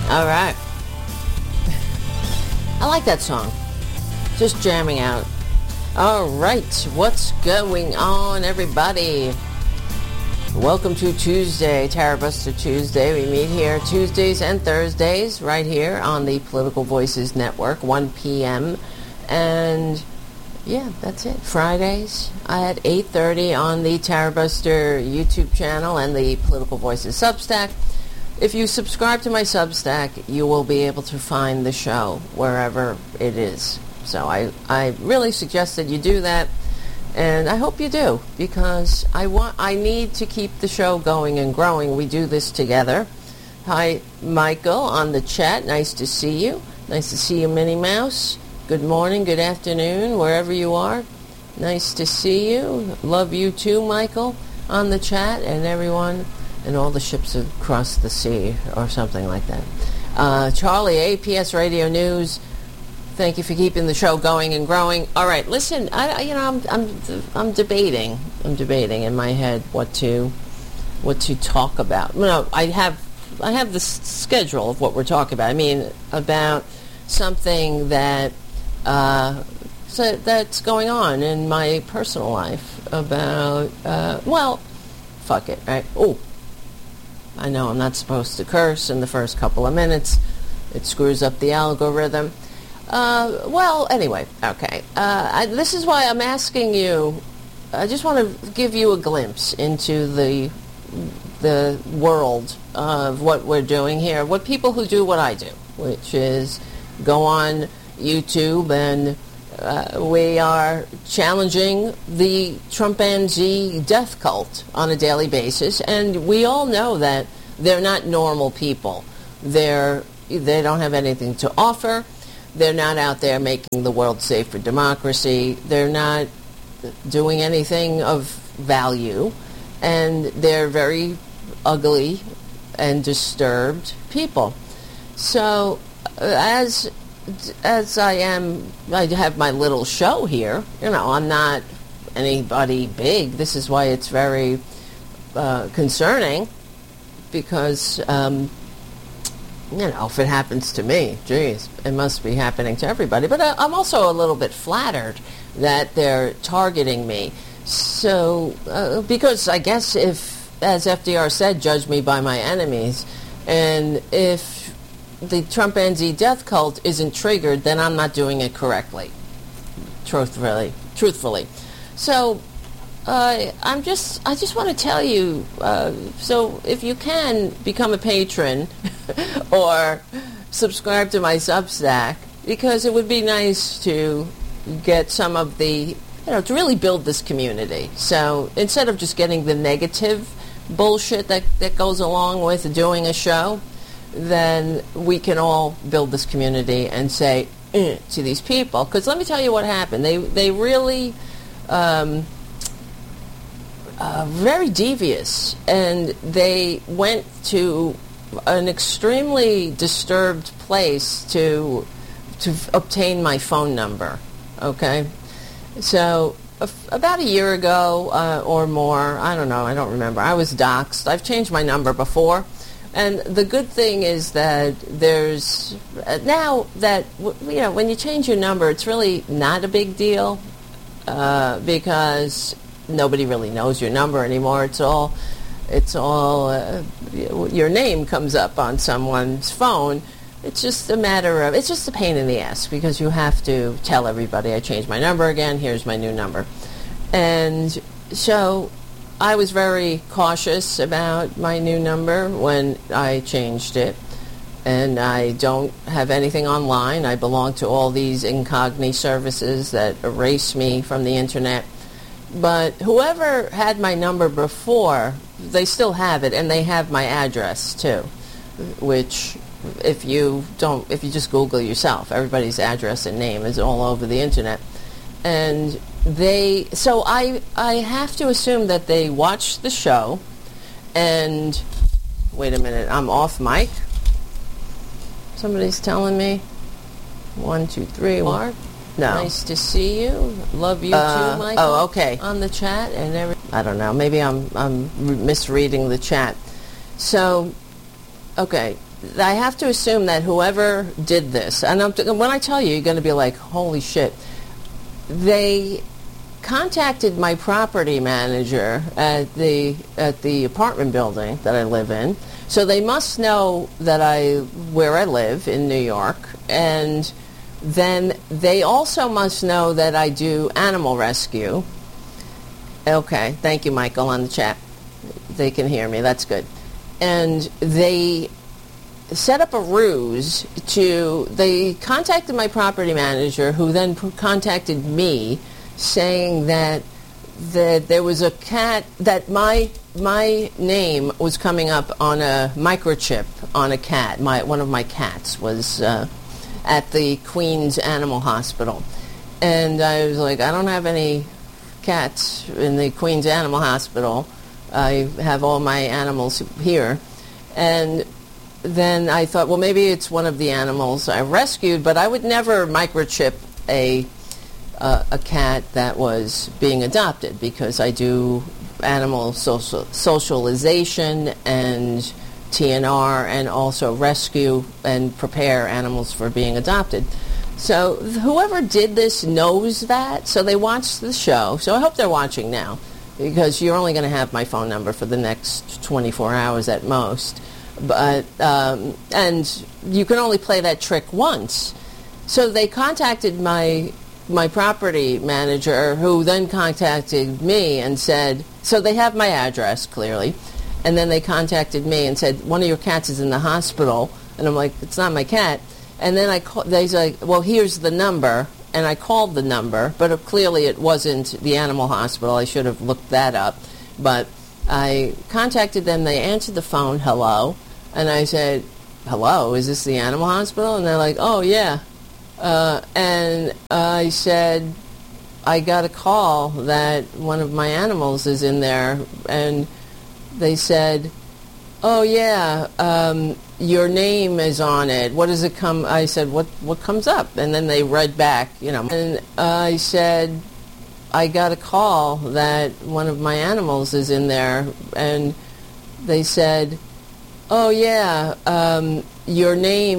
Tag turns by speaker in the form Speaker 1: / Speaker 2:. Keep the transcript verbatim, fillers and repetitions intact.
Speaker 1: All right. I like that song. Just jamming out. All right. What's going on, everybody? Welcome to Tuesday, Tarabuster Tuesday. We meet here Tuesdays and Thursdays right here on the Political Voices Network, one p.m. And yeah, that's it. Fridays at eight thirty on the Tarabuster YouTube channel and the Political Voices Substack. If you subscribe to my Substack, you will be able to find the show wherever it is. So I, I really suggest that you do that, and I hope you do, because I want I need to keep the show going and growing. We do this together. Hi, Michael, on the chat. Nice to see you. Nice to see you, Minnie Mouse. Good morning, good afternoon, wherever you are. Nice to see you. Love you too, Michael, on the chat, and everyone. And all the ships across the sea, or something like that. Uh, Charlie, A P S Radio News. Thank you for keeping the show going and growing. All right, listen. I, you know, I'm, I'm, I'm debating. I'm debating in my head what to, what to talk about. No, I have, I have the s- schedule of what we're talking about. I mean, about something that, uh, so that's going on in my personal life. About, uh, well, fuck it, right? Oh. I know I'm not supposed to curse in the first couple of minutes. It screws up the algorithm. Uh, well, anyway, okay. Uh, I, this is why I'm asking you. I just want to give you a glimpse into the the world of what we're doing here. What people who do what I do, which is go on YouTube and uh, we are challenging the Trumpanzee death cult on a daily basis, and we all know that they're not normal people. They're they don't have anything to offer. They're not out there making the world safe for democracy. They're not doing anything of value, and they're very ugly and disturbed people. So, uh, as as I am, I have my little show here. You know, I'm not anybody big. This is why it's very uh, concerning, because, um, you know, if it happens to me, geez, it must be happening to everybody. But I, I'm also a little bit flattered that they're targeting me. So, uh, because I guess if, as F D R said, judge me by my enemies, and if the Trumpanzee death cult isn't triggered, then I'm not doing it correctly. Truthfully, truthfully. So, uh, I'm just, I just want to tell you, uh, so if you can become a patron or subscribe to my Substack, because it would be nice to get some of the, you know, to really build this community. So instead of just getting the negative bullshit that, that goes along with doing a show, then we can all build this community and say eh, to these people. Because let me tell you what happened. They they really um, uh, very devious, and they went to an extremely disturbed place to to obtain my phone number. Okay, so a, about a year ago uh, or more, I don't know, I don't remember. I was doxxed. I've changed my number before. And the good thing is that there's, uh, now that, you know, when you change your number, it's really not a big deal uh, because nobody really knows your number anymore. It's all, it's all, uh, your name comes up on someone's phone. It's just a matter of, it's just a pain in the ass because you have to tell everybody, I changed my number again, here's my new number. And so I was very cautious about my new number when I changed it, and I don't have anything online. I belong to all these incognito services that erase me from the internet. But whoever had my number before, they still have it, and they have my address too, which if you don't, if you just Google yourself, everybody's address and name is all over the internet. And they, so I, I have to assume that they watched the show, and, wait a minute, I'm off mic. Somebody's telling me. One, two, three, Mark. No. Nice to see you. Love you uh, too, Michael. Oh, okay. On the chat and every. I don't know. Maybe I'm I'm misreading the chat. So, okay. I have to assume that whoever did this, and I'm, when I tell you, you're going to be like, holy shit. They contacted my property manager at the at the apartment building that I live in. So they must know that I where I live in New York, and then they also must know that I do animal rescue. Okay, thank you, Michael, on the chat. They can hear me. That's good. And they set up a ruse to, they contacted my property manager, who then p- contacted me, saying that that there was a cat, that my my name was coming up on a microchip on a cat. My one of my cats was uh, at the Queens Animal Hospital, and I was like, I don't have any cats in the Queens Animal Hospital. I have all my animals here. And then I thought, well, maybe it's one of the animals I rescued, but I would never microchip a uh, a cat that was being adopted, because I do animal social, socialization and T N R, and also rescue and prepare animals for being adopted. So whoever did this knows that, so they watched the show. So I hope they're watching now, because you're only going to have my phone number for the next twenty-four hours at most. But um, and you can only play that trick once. So they contacted my my property manager, who then contacted me and said, so they have my address clearly, and then they contacted me and said, one of your cats is in the hospital. And I'm like, it's not my cat. And then I call, they say, well, here's the number. And I called the number, but it, clearly it wasn't the animal hospital. I should have looked that up. But I contacted them. They answered the phone, hello. And I said, hello, is this the animal hospital? And they're like, oh, yeah. Uh, and I said, I got a call that one of my animals is in there. And they said, oh, yeah, um, your name is on it. What does it come? I said, what what comes up? And then they read back, you know. And I said, I got a call that one of my animals is in there. And they said, oh, yeah, um, your name